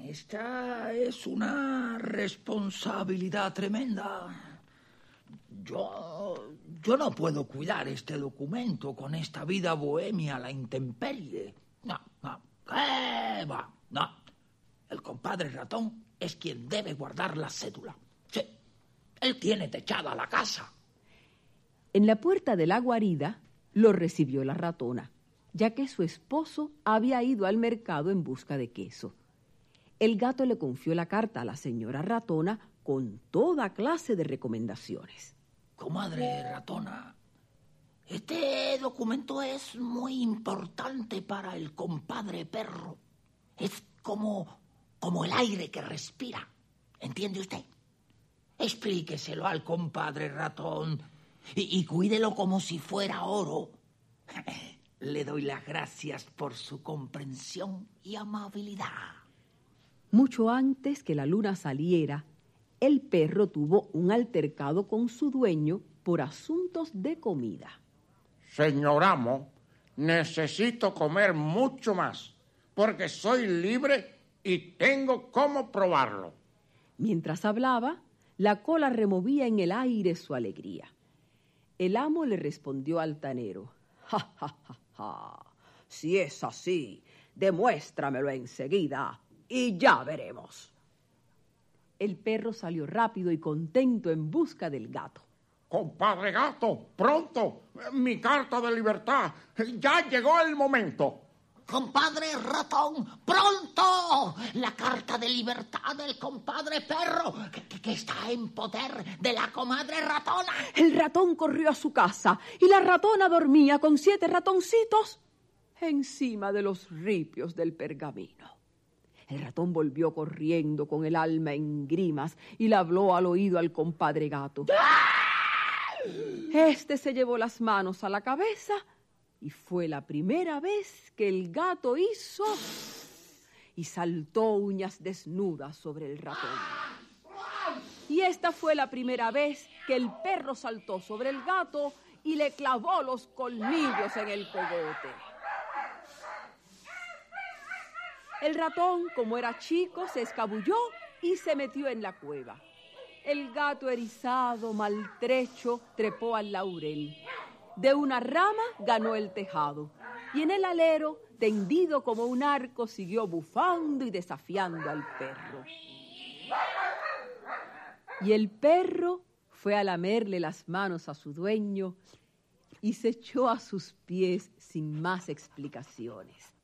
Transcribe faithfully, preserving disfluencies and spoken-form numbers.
esta es una responsabilidad tremenda. Yo, yo no puedo cuidar este documento con esta vida bohemia a la intemperie. No, no, ¿qué va? No. El compadre Ratón es quien debe guardar la cédula. Sí, él tiene techada la casa. En la puerta de la guarida lo recibió la ratona, ya que su esposo había ido al mercado en busca de queso. El gato le confió la carta a la señora ratona con toda clase de recomendaciones. Comadre Ratona, este documento es muy importante para el compadre Perro. Es como, como el aire que respira. ¿Entiende usted? Explíqueselo al compadre Ratón y, y cuídelo como si fuera oro. Le doy las gracias por su comprensión y amabilidad. Mucho antes que la luna saliera, el perro tuvo un altercado con su dueño por asuntos de comida. Señor amo, necesito comer mucho más, porque soy libre y tengo cómo probarlo. Mientras hablaba, la cola removía en el aire su alegría. El amo le respondió altanero: ja, ja, ja, ja. Si es así, demuéstramelo enseguida y ya veremos. El perro salió rápido y contento en busca del gato. Compadre Gato, pronto, mi carta de libertad. Ya llegó el momento. Compadre Ratón, pronto. La carta de libertad del compadre Perro, que, que, que está en poder de la comadre Ratona. El ratón corrió a su casa y la ratona dormía con siete ratoncitos encima de los ripios del pergamino. El ratón volvió corriendo con el alma en grimas y le habló al oído al compadre Gato. Este se llevó las manos a la cabeza y fue la primera vez que el gato hizo y saltó uñas desnudas sobre el ratón. Y esta fue la primera vez que el perro saltó sobre el gato y le clavó los colmillos en el cogote. El ratón, como era chico, se escabulló y se metió en la cueva. El gato erizado, maltrecho, trepó al laurel. De una rama ganó el tejado y en el alero, tendido como un arco, siguió bufando y desafiando al perro. Y el perro fue a lamerle las manos a su dueño y se echó a sus pies sin más explicaciones.